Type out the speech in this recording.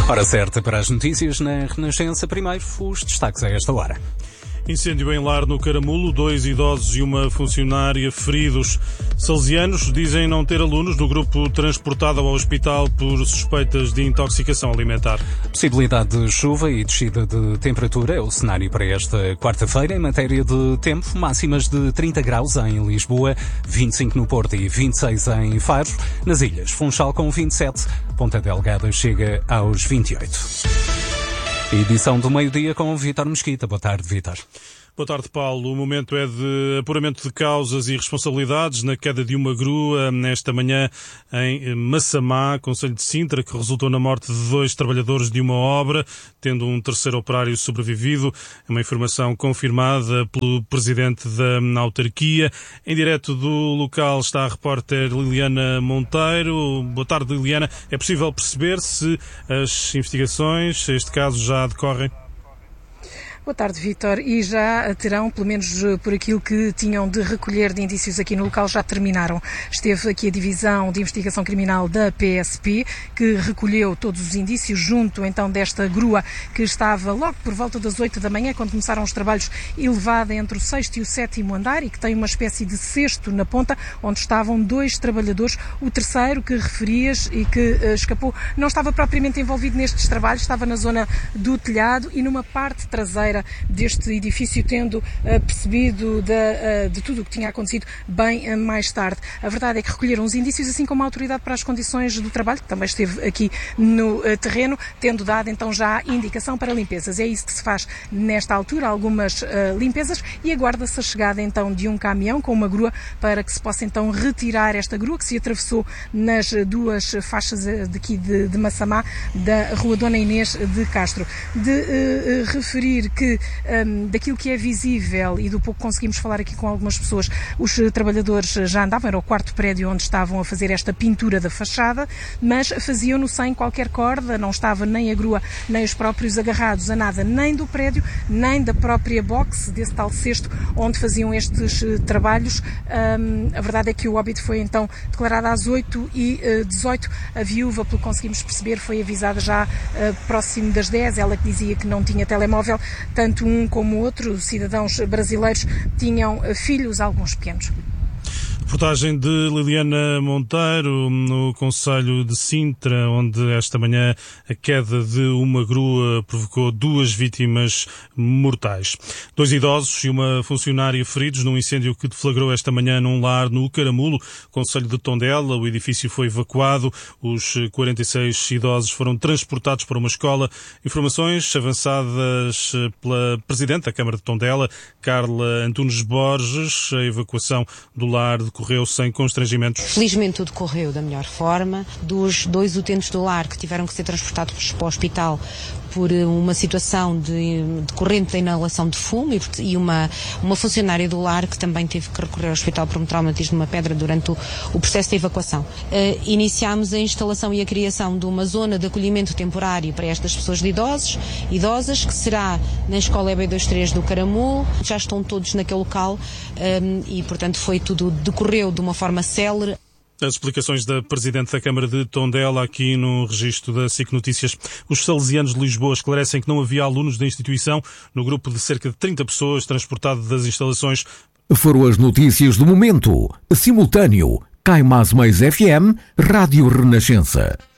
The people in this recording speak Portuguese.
Hora certa para as notícias na Renascença. Primeiro, os destaques a esta hora. Incêndio em lar no Caramulo, 2 idosos e uma funcionária feridos. Salesianos dizem não ter alunos do grupo transportado ao hospital por suspeitas de intoxicação alimentar. Possibilidade de chuva e descida de temperatura é o cenário para esta quarta-feira. Em matéria de tempo, máximas de 30 graus em Lisboa, 25 no Porto e 26 em Faro. Nas ilhas, Funchal com 27, Ponta Delgada chega aos 28. Edição do meio-dia com o Vítor Mesquita. Boa tarde, Vítor. Boa tarde, Paulo. O momento é de apuramento de causas e responsabilidades na queda de uma grua nesta manhã em Massamá, concelho de Sintra, que resultou na morte de 2 trabalhadores de uma obra, tendo um terceiro operário sobrevivido. É uma informação confirmada pelo presidente da autarquia. Em direto do local está a repórter Liliana Monteiro. Boa tarde, Liliana. É possível perceber se as investigações, este caso, já decorrem? Boa tarde, Vítor. E já terão, pelo menos por aquilo que tinham de recolher de indícios aqui no local, já terminaram. Esteve aqui a Divisão de Investigação Criminal da PSP, que recolheu todos os indícios junto então desta grua que estava logo por volta das 8 da manhã, quando começaram os trabalhos, elevada entre o 6º e o 7º andar e que tem uma espécie de cesto na ponta, onde estavam 2 trabalhadores. O terceiro que referias e que escapou não estava propriamente envolvido nestes trabalhos, estava na zona do telhado e numa parte traseira deste edifício, tendo percebido de tudo o que tinha acontecido bem mais tarde. A verdade é que recolheram os indícios, assim como a autoridade para as condições do trabalho, que também esteve aqui no terreno, tendo dado então já indicação para limpezas. É isso que se faz nesta altura, algumas limpezas, e aguarda-se a chegada então de um caminhão com uma grua para que se possa então retirar esta grua que se atravessou nas 2 faixas daqui de Massamá, da Rua Dona Inês de Castro. De referir que daquilo que é visível e do pouco que conseguimos falar aqui com algumas pessoas, os trabalhadores já andavam, era o 4º prédio onde estavam a fazer esta pintura da fachada, mas faziam-no sem qualquer corda, não estava nem a grua, nem os próprios agarrados a nada, nem do prédio, nem da própria box, desse tal cesto onde faziam estes trabalhos. A verdade é que o óbito foi então declarado às 8h18. A viúva, pelo que conseguimos perceber, foi avisada já próximo das 10, ela que dizia que não tinha telemóvel. Tanto um como o outro, cidadãos brasileiros, tinham filhos, alguns pequenos. Reportagem de Liliana Monteiro, no concelho de Sintra, onde esta manhã a queda de uma grua provocou 2 vítimas mortais. 2 idosos e uma funcionária feridos num incêndio que deflagrou esta manhã num lar no Caramulo, concelho de Tondela. O edifício foi evacuado. Os 46 idosos foram transportados para uma escola. Informações avançadas pela Presidente da Câmara de Tondela, Carla Antunes Borges. A evacuação do lar decorreu sem constrangimentos. Felizmente tudo correu da melhor forma. Dos 2 utentes do lar que tiveram que ser transportados para o hospital por uma situação decorrente da inalação de fumo e uma funcionária do lar que também teve que recorrer ao hospital por um traumatismo de uma pedra durante o processo de evacuação. Iniciámos a instalação e a criação de uma zona de acolhimento temporário para estas pessoas de idosas, que será na Escola EB23 do Caramulo. Já estão todos naquele local e, portanto, decorreu de uma forma célere. As explicações da Presidente da Câmara de Tondela aqui no registro da SIC Notícias. Os salesianos de Lisboa esclarecem que não havia alunos da instituição no grupo de cerca de 30 pessoas transportado das instalações. Foram as notícias do momento. Simultâneo. Cai Mais FM, Rádio Renascença.